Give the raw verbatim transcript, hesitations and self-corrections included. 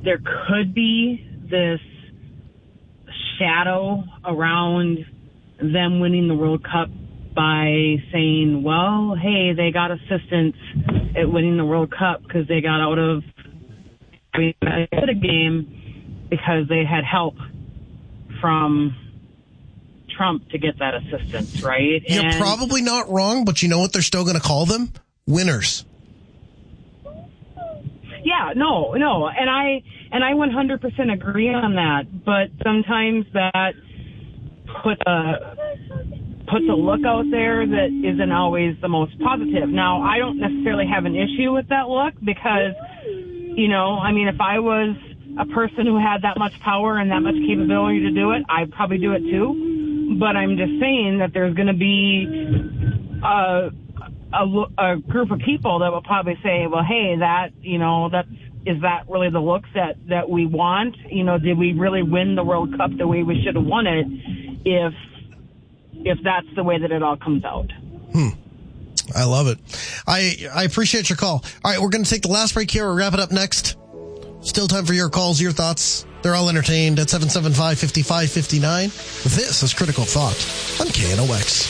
there could be this shadow around them winning the World Cup by saying, well, hey, they got assistance at winning the World Cup because they got out of a game because they had help from Trump to get that assistance, right? You're and, probably not wrong, but you know what they're still going to call them? Winners. Yeah, no, no. And I and I one hundred percent agree on that, but sometimes that puts a, puts a look out there that isn't always the most positive. Now, I don't necessarily have an issue with that look because, you know, I mean, if I was a person who had that much power and that much capability to do it, I'd probably do it too. But I'm just saying that there's going to be a, a, a group of people that will probably say, well, hey, that, you know, that's, is that really the looks that, that we want? You know, did we really win the World Cup the way we should have won it if, if that's the way that it all comes out? Hmm. I love it. I, I appreciate your call. All right, we're going to take the last break here. We'll wrap it up next. Still time for your calls, your thoughts. They're all entertained at seven seven five, five five five nine. This is Critical Thought on K N O X.